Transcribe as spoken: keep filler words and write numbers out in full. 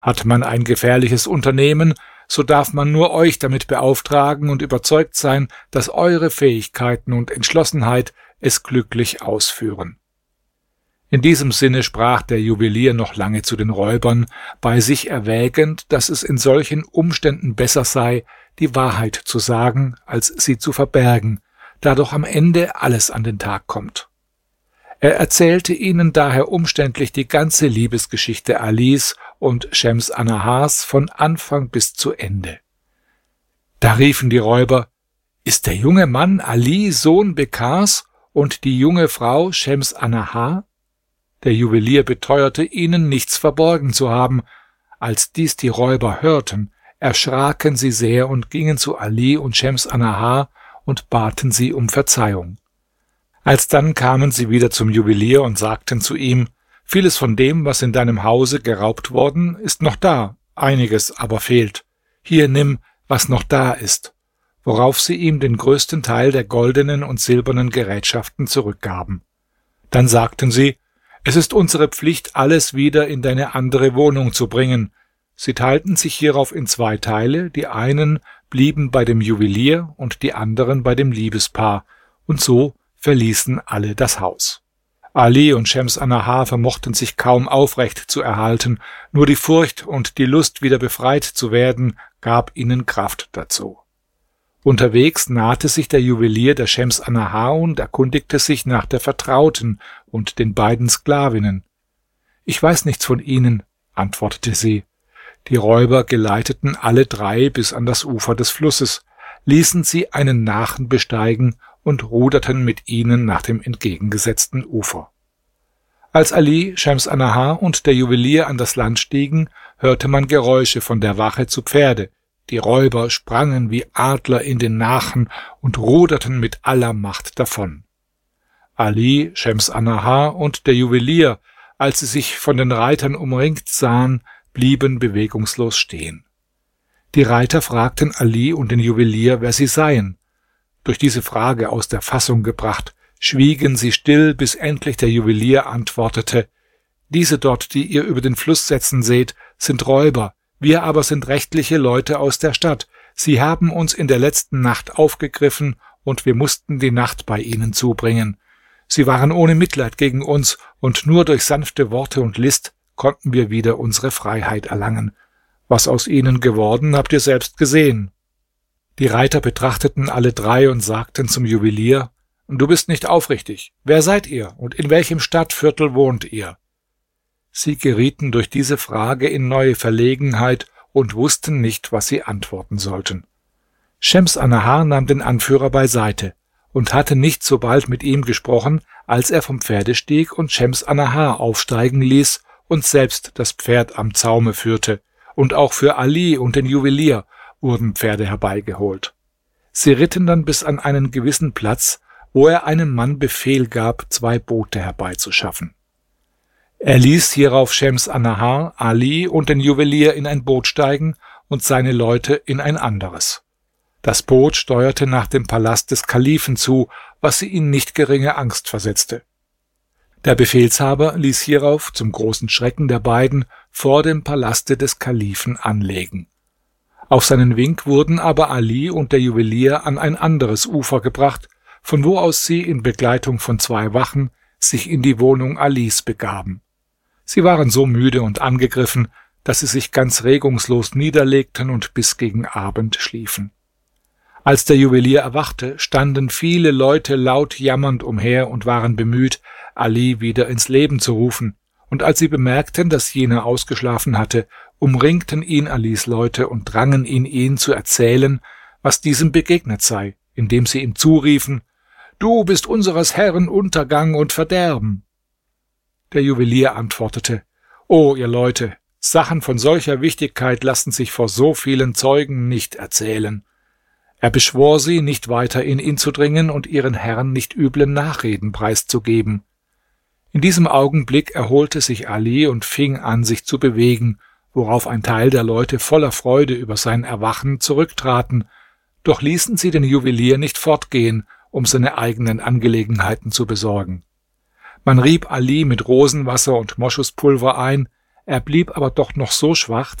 Hat man ein gefährliches Unternehmen, so darf man nur euch damit beauftragen und überzeugt sein, dass eure Fähigkeiten und Entschlossenheit es glücklich ausführen.« In diesem Sinne sprach der Juwelier noch lange zu den Räubern, bei sich erwägend, dass es in solchen Umständen besser sei, die Wahrheit zu sagen, als sie zu verbergen, da doch am Ende alles an den Tag kommt. Er erzählte ihnen daher umständlich die ganze Liebesgeschichte Alis und Schems Annahars von Anfang bis zu Ende. Da riefen die Räuber: »Ist der junge Mann Ali Sohn Bekars und die junge Frau Schems Annahar?« Der Juwelier beteuerte ihnen, nichts verborgen zu haben. Als dies die Räuber hörten, erschraken sie sehr und gingen zu Ali und Schems Annahar und baten sie um Verzeihung. Alsdann kamen sie wieder zum Juwelier und sagten zu ihm: »Vieles von dem, was in deinem Hause geraubt worden, ist noch da, einiges aber fehlt. Hier nimm, was noch da ist«, worauf sie ihm den größten Teil der goldenen und silbernen Gerätschaften zurückgaben. Dann sagten sie: »Es ist unsere Pflicht, alles wieder in deine andere Wohnung zu bringen.« Sie teilten sich hierauf in zwei Teile, die einen blieben bei dem Juwelier und die anderen bei dem Liebespaar, und so verließen alle das Haus. Ali und Schems Annahar vermochten sich kaum aufrecht zu erhalten, nur die Furcht und die Lust, wieder befreit zu werden, gab ihnen Kraft dazu. Unterwegs nahte sich der Juwelier der Schems Annahar und erkundigte sich nach der Vertrauten und den beiden Sklavinnen. »Ich weiß nichts von ihnen«, antwortete sie. Die Räuber geleiteten alle drei bis an das Ufer des Flusses, ließen sie einen Nachen besteigen und ruderten mit ihnen nach dem entgegengesetzten Ufer. Als Ali, Schems Annahar und der Juwelier an das Land stiegen, hörte man Geräusche von der Wache zu Pferde. Die Räuber sprangen wie Adler in den Nachen und ruderten mit aller Macht davon. Ali, Schems Annahar und der Juwelier, als sie sich von den Reitern umringt sahen, blieben bewegungslos stehen. Die Reiter fragten Ali und den Juwelier, wer sie seien. Durch diese Frage aus der Fassung gebracht, schwiegen sie still, bis endlich der Juwelier antwortete: »Diese dort, die ihr über den Fluss setzen seht, sind Räuber, wir aber sind rechtliche Leute aus der Stadt. Sie haben uns in der letzten Nacht aufgegriffen, und wir mussten die Nacht bei ihnen zubringen. Sie waren ohne Mitleid gegen uns, und nur durch sanfte Worte und List konnten wir wieder unsere Freiheit erlangen. Was aus ihnen geworden, habt ihr selbst gesehen.« Die Reiter betrachteten alle drei und sagten zum Juwelier: »Du bist nicht aufrichtig. Wer seid ihr und in welchem Stadtviertel wohnt ihr?« Sie gerieten durch diese Frage in neue Verlegenheit und wussten nicht, was sie antworten sollten. Schems Annahar nahm den Anführer beiseite und hatte nicht so bald mit ihm gesprochen, als er vom Pferde stieg und Schems Annahar aufsteigen ließ und selbst das Pferd am Zaume führte, und auch für Ali und den Juwelier wurden Pferde herbeigeholt. Sie ritten dann bis an einen gewissen Platz, wo er einem Mann Befehl gab, zwei Boote herbeizuschaffen. Er ließ hierauf Schems Annahar, Ali und den Juwelier in ein Boot steigen und seine Leute in ein anderes. Das Boot steuerte nach dem Palast des Kalifen zu, was sie in nicht geringe Angst versetzte. Der Befehlshaber ließ hierauf, zum großen Schrecken der beiden, vor dem Palaste des Kalifen anlegen. Auf seinen Wink wurden aber Ali und der Juwelier an ein anderes Ufer gebracht, von wo aus sie in Begleitung von zwei Wachen sich in die Wohnung Alis begaben. Sie waren so müde und angegriffen, dass sie sich ganz regungslos niederlegten und bis gegen Abend schliefen. Als der Juwelier erwachte, standen viele Leute laut jammernd umher und waren bemüht, Ali wieder ins Leben zu rufen, und als sie bemerkten, dass jener ausgeschlafen hatte, umringten ihn Alis Leute und drangen ihn, ihn zu erzählen, was diesem begegnet sei, indem sie ihm zuriefen: »Du bist unseres Herrn Untergang und Verderben.« Der Juwelier antwortete: »O ihr Leute, Sachen von solcher Wichtigkeit lassen sich vor so vielen Zeugen nicht erzählen.« Er beschwor sie, nicht weiter in ihn zu dringen und ihren Herrn nicht üblen Nachreden preiszugeben. In diesem Augenblick erholte sich Ali und fing an, sich zu bewegen, worauf ein Teil der Leute voller Freude über sein Erwachen zurücktraten, doch ließen sie den Juwelier nicht fortgehen, um seine eigenen Angelegenheiten zu besorgen. Man rieb Ali mit Rosenwasser und Moschuspulver ein, er blieb aber doch noch so schwach